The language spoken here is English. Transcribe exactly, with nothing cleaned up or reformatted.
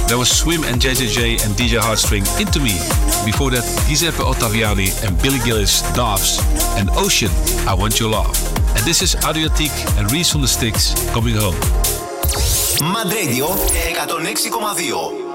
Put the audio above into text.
That was Swim and J J J and D J Heartstring, Into Me. Before that, Giuseppe Ottaviani and Billy Gillis, Doves, and Ocean, I Want Your Love. And this is Adriatique and Reese on the Sticks, Coming Home. Mad Radio εκατόν έξι κόμμα δύο.